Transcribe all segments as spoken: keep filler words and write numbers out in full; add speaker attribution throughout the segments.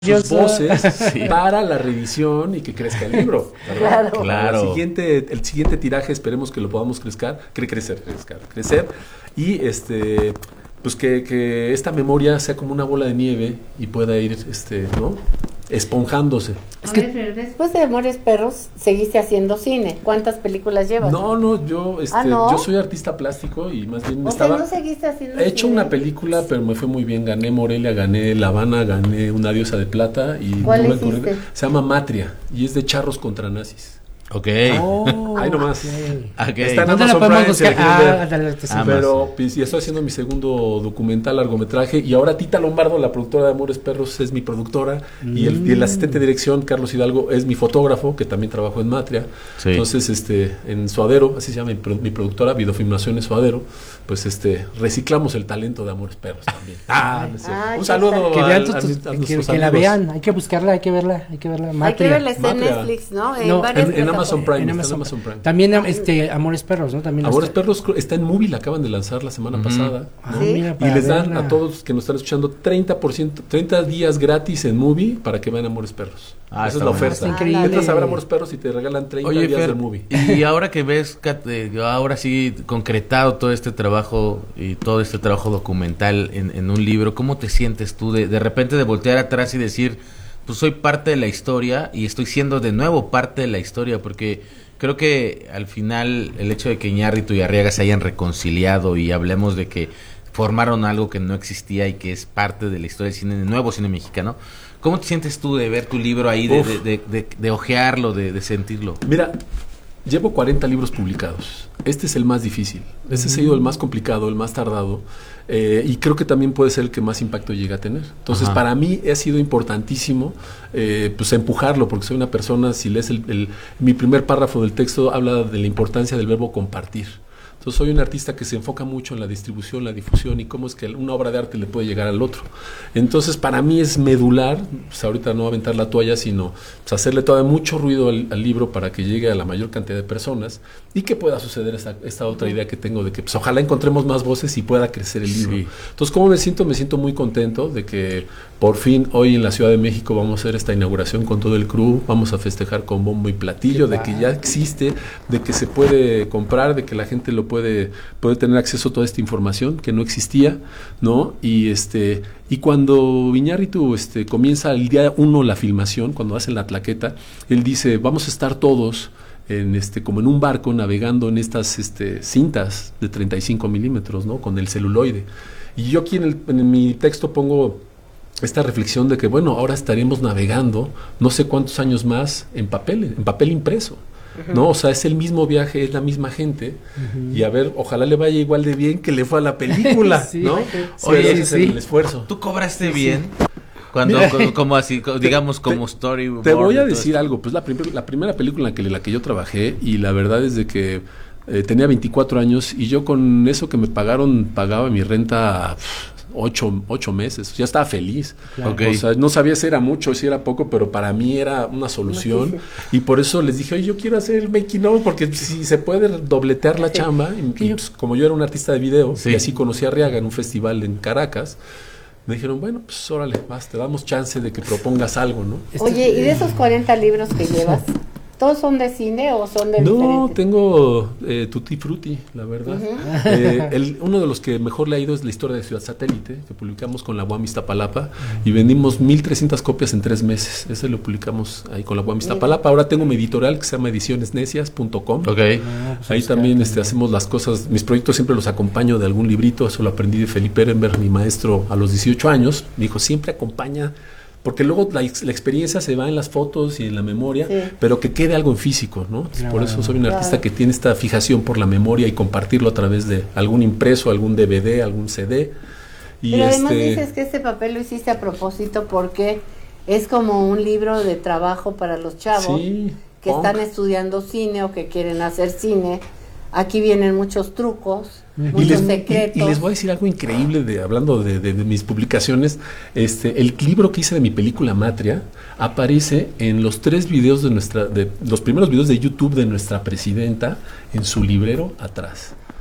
Speaker 1: sus voces sí. para la revisión y que crezca el libro.
Speaker 2: Claro.
Speaker 1: claro. El siguiente, el siguiente tiraje esperemos que lo podamos crecer, cre crecer, crecer, crecer y este, pues que, que esta memoria sea como una bola de nieve y pueda ir, este, ¿no? esponjándose.
Speaker 2: Es que ver, después de Amores Perros seguiste haciendo cine. ¿Cuántas películas llevas?
Speaker 1: No, no, yo, este, ah, ¿no? yo soy artista plástico y más bien
Speaker 2: o
Speaker 1: estaba.
Speaker 2: Sea, ¿no seguiste haciendo
Speaker 1: He hecho
Speaker 2: cine?
Speaker 1: una película, pero me fue muy bien. Gané Morelia, gané La Habana, gané Una diosa de plata y
Speaker 2: ¿cuál
Speaker 1: no
Speaker 2: hiciste?
Speaker 1: Se llama Matria y es de charros contra nazis.
Speaker 3: Ok.
Speaker 1: Oh, ahí nomás.
Speaker 3: Okay. Okay.
Speaker 1: Está en
Speaker 3: ¿Dónde
Speaker 1: Amazon
Speaker 3: la podemos
Speaker 1: Prime,
Speaker 3: buscar?
Speaker 1: Ah, dale, pero pues, y estoy haciendo mi segundo documental, largometraje, y ahora Tita Lombardo, la productora de Amores Perros, es mi productora, mm. y, el, y el asistente de dirección, Carlos Hidalgo, es mi fotógrafo, que también trabajó en Matria. Sí. Entonces, este, en Suadero, así se llama mi, mi productora, Videofilmaciones Suadero, pues este, reciclamos el talento de Amores Perros también.
Speaker 3: Ah, no sé.
Speaker 2: Ah,
Speaker 3: un saludo
Speaker 2: que,
Speaker 3: a,
Speaker 2: vean
Speaker 3: a,
Speaker 2: tus,
Speaker 3: a, a
Speaker 2: que,
Speaker 3: que
Speaker 2: la
Speaker 3: vean, hay que buscarla, hay que verla, hay que verla.
Speaker 2: Matria. Hay que verla, está en Netflix, ¿no? En,
Speaker 1: no, en, en Amazon Prime.
Speaker 3: En Amazon, Amazon Prime. También este Amores Perros, ¿no? También
Speaker 1: Amores
Speaker 3: está.
Speaker 1: Perros está en Movie, la acaban de lanzar la semana uh-huh. pasada, ¿no?
Speaker 2: ¿Sí?
Speaker 1: Mira, y les dan verla. A todos que nos están escuchando treinta por ciento, treinta días gratis en Movie para que vean Amores Perros.
Speaker 3: Ah,
Speaker 1: esa es la oferta.
Speaker 3: Ah, increíble.
Speaker 1: Entras a ver Amores Perros y te regalan treinta
Speaker 3: Oye,
Speaker 1: días
Speaker 3: Fer,
Speaker 1: de Movie.
Speaker 3: Y ahora que ves, ahora sí concretado todo este trabajo y todo este trabajo documental en, en un libro, ¿cómo te sientes tú de, de repente de voltear atrás y decir, pues soy parte de la historia y estoy siendo de nuevo parte de la historia? Porque creo que al final el hecho de que Iñárritu y Arriaga se hayan reconciliado y hablemos de que formaron algo que no existía y que es parte de la historia del cine, del nuevo cine mexicano, ¿cómo te sientes tú de ver tu libro ahí, de, de, de, de, de ojearlo, de, de sentirlo?
Speaker 1: Mira, llevo cuarenta libros publicados. Este es el más difícil. Este uh-huh. ha sido el más complicado, el más tardado. Eh, y creo que también puede ser el que más impacto llega a tener. Entonces, Ajá. para mí ha sido importantísimo eh, pues empujarlo, porque soy una persona, si lees el, el, mi primer párrafo del texto, habla de la importancia del verbo compartir. Entonces soy un artista que se enfoca mucho en la distribución, la difusión y cómo es que una obra de arte le puede llegar al otro. Entonces para mí es medular, pues ahorita no aventar la toalla, sino pues hacerle todavía mucho ruido al, al libro para que llegue a la mayor cantidad de personas y que pueda suceder esta, esta otra idea que tengo de que pues ojalá encontremos más voces y pueda crecer el libro. Sí. Entonces, ¿cómo me siento? Me siento muy contento de que por fin hoy en la Ciudad de México vamos a hacer esta inauguración con todo el crew, vamos a festejar con bombo y platillo, de que ya existe, de que se puede comprar, de que la gente lo puede, puede tener acceso a toda esta información que no existía, ¿no? Y este y cuando Iñárritu este, comienza el día uno la filmación, cuando hacen la tlaqueta, él dice, vamos a estar todos en este como en un barco navegando en estas este, cintas de treinta y cinco milímetros, ¿no? Con el celuloide. Y yo aquí en, el, en mi texto pongo esta reflexión de que, bueno, ahora estaremos navegando no sé cuántos años más en papel, en papel impreso. Uh-huh. ¿No? O sea, es el mismo viaje, es la misma gente, uh-huh. y a ver, ojalá le vaya igual de bien que le fue a la película, sí, ¿no?
Speaker 3: Oye, sí, sí.
Speaker 1: El esfuerzo.
Speaker 3: ¿Tú cobraste sí, bien? Sí. Cuando, como, como así, digamos, te, como story.
Speaker 1: Te voy a decir algo, pues la, prim- la primera película en la que, la que yo trabajé, y la verdad es de que eh, tenía veinticuatro años, y yo con eso que me pagaron, pagaba mi renta ocho, ocho meses, ya estaba feliz. Claro. Okay. O sea, no sabía si era mucho, si era poco, pero para mí era una solución, y por eso les dije, oye, yo quiero hacer el making of, porque si se puede dobletear la chamba, y, y pues, como yo era un artista de video, sí. y así conocí a Arriaga en un festival en Caracas, me dijeron, bueno, pues órale, vas, te damos chance de que propongas algo, ¿no?
Speaker 2: Oye, ¿y de esos cuarenta libros que llevas, todos son de cine o son de
Speaker 1: No,
Speaker 2: diferentes?
Speaker 1: tengo eh, Tutti Frutti, la verdad. Uh-huh. eh, el, uno de los que mejor le ha ido es la historia de Ciudad Satélite, que publicamos con la U A M Iztapalapa, uh-huh. y vendimos mil trescientas copias en tres meses. Ese lo publicamos ahí con la U A M Iztapalapa. Ahora tengo mi editorial que se llama ediciones necias punto com.
Speaker 3: Okay.
Speaker 1: Ah, pues ahí también este, hacemos las cosas, mis proyectos siempre los acompaño de algún librito, eso lo aprendí de Felipe Ehrenberg, mi maestro a los dieciocho años. Me dijo, siempre acompaña, porque luego la, la experiencia se va en las fotos y en la memoria, sí. pero que quede algo en físico, ¿no? Claro, por eso soy un artista claro. que tiene esta fijación por la memoria y compartirlo a través de algún impreso, algún D V D, algún C D. Y
Speaker 2: pero
Speaker 1: este...
Speaker 2: además dices que este papel lo hiciste a propósito porque es como un libro de trabajo para los chavos
Speaker 1: sí,
Speaker 2: que
Speaker 1: punk.
Speaker 2: están estudiando cine o que quieren hacer cine. Aquí vienen muchos trucos, muchos
Speaker 1: y les,
Speaker 2: secretos.
Speaker 1: Y, y les voy a decir algo increíble de hablando de, de, de mis publicaciones. Este, el libro que hice de mi película Matria aparece en los tres videos de nuestra, de los primeros videos de YouTube de nuestra presidenta en su librero atrás.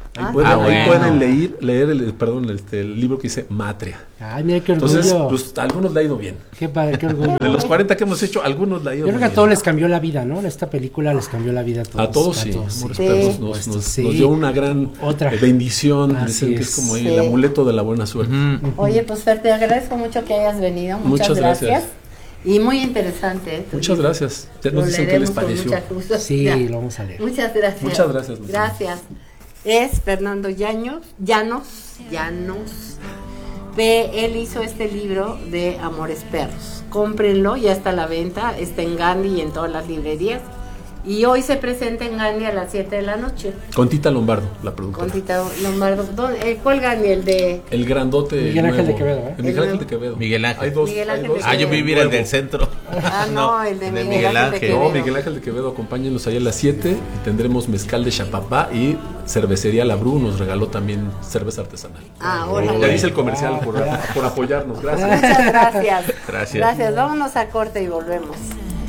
Speaker 1: Ahí
Speaker 2: Ah,
Speaker 1: pueden,
Speaker 3: ah,
Speaker 1: ahí
Speaker 3: bueno.
Speaker 1: pueden leer, leer el, perdón, este, el libro que dice Matria.
Speaker 4: Ay, mira qué orgullo.
Speaker 1: Entonces, pues a algunos le ha ido bien.
Speaker 4: Qué padre, qué orgullo.
Speaker 1: De los cuarenta que hemos hecho, a algunos le ha ido
Speaker 4: Yo creo que
Speaker 1: bien.
Speaker 4: a todos les cambió la vida, ¿no? Esta película les cambió la vida a todos.
Speaker 1: A todos sí,
Speaker 4: sí.
Speaker 1: Amores
Speaker 2: Sí.
Speaker 1: Perros nos, nos,
Speaker 4: Sí.
Speaker 1: nos dio una gran
Speaker 4: Otra.
Speaker 1: eh, bendición.
Speaker 4: Así
Speaker 1: Dicen que
Speaker 4: es.
Speaker 1: es como
Speaker 2: Sí.
Speaker 1: el amuleto de la buena suerte.
Speaker 3: Ujú.
Speaker 2: Oye, pues Fer, te agradezco mucho que hayas venido. Muchas,
Speaker 1: Muchas
Speaker 2: gracias.
Speaker 1: gracias.
Speaker 2: Y muy interesante. ¿eh? Tu
Speaker 1: Muchas
Speaker 2: libro.
Speaker 1: gracias. Ya
Speaker 2: Lo
Speaker 1: nos dicen qué les
Speaker 2: leeremos con
Speaker 1: pareció.
Speaker 2: mucha gusto.
Speaker 4: Sí,
Speaker 2: Ya.
Speaker 4: lo vamos a leer.
Speaker 2: Muchas gracias.
Speaker 1: Muchas gracias, Martín.
Speaker 2: Gracias. Es Fernando Llanos, Llanos, Llanos. Ve, él hizo este libro de Amores Perros. Cómprenlo, ya está a la venta, está en Gandhi y en todas las librerías. Y hoy se presenta en Gandhi a las siete de la noche.
Speaker 1: Con Tita Lombardo, la productora.
Speaker 2: Con Tita Lombardo. ¿Dónde- eh, ¿Cuál Gandhi? El de...
Speaker 1: El grandote.
Speaker 4: Miguel Ángel
Speaker 1: nuevo.
Speaker 4: de Quevedo, ¿eh?
Speaker 1: El Miguel
Speaker 2: El
Speaker 1: Ángel de
Speaker 2: nuevo.
Speaker 1: Quevedo.
Speaker 3: Miguel Ángel.
Speaker 1: Hay dos.
Speaker 2: Miguel
Speaker 1: hay
Speaker 2: Ángel
Speaker 1: dos.
Speaker 2: de
Speaker 3: Ah, yo
Speaker 2: Quevedo.
Speaker 3: viví el
Speaker 1: Nuevo.
Speaker 3: del centro.
Speaker 2: Ah, no, el de Miguel Ángel de
Speaker 1: No,
Speaker 2: Quevedo.
Speaker 1: Miguel Ángel de Quevedo, acompáñenos ahí a las siete y tendremos mezcal de Chapapá y cervecería La Bru nos regaló también cerveza artesanal.
Speaker 2: Ah,
Speaker 1: Ya
Speaker 2: órale.
Speaker 1: dice el comercial por, por apoyarnos, gracias.
Speaker 2: Muchas gracias.
Speaker 3: Gracias.
Speaker 2: Gracias. Vámonos a corte y volvemos.